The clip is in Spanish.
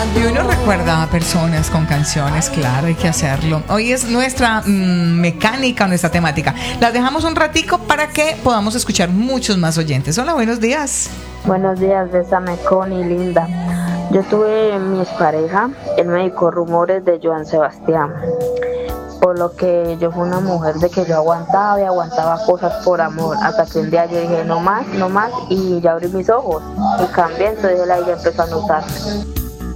Y uno recuerda a personas con canciones, claro, hay que hacerlo. Hoy es nuestra mecánica, nuestra temática. Las dejamos un ratico para que podamos escuchar muchos más oyentes. Hola, buenos días. Buenos días, bésame Connie, linda. Yo tuve mi expareja, él me dedicó rumores de Joan Sebastián, por lo que yo fui una mujer de que yo aguantaba y aguantaba cosas por amor, hasta que un día yo dije no más, y ya abrí mis ojos y cambié, entonces él ahí ya empezó a notar.